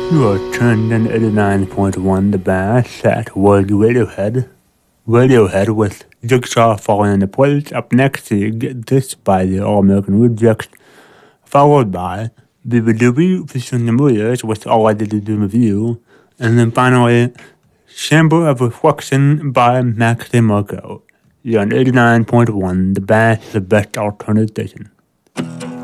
You are tuned in 89.1 The Bass at World Radiohead. Radiohead with Jigsaw falling into place. Up next, you get this by the All American Rejects, followed by Bibidubi featuring the Moyers with All I Did Is Do Review, and then finally, Chamber of Reflection by Max DeMarco. You're on 89.1 The Bass, the best alternative station.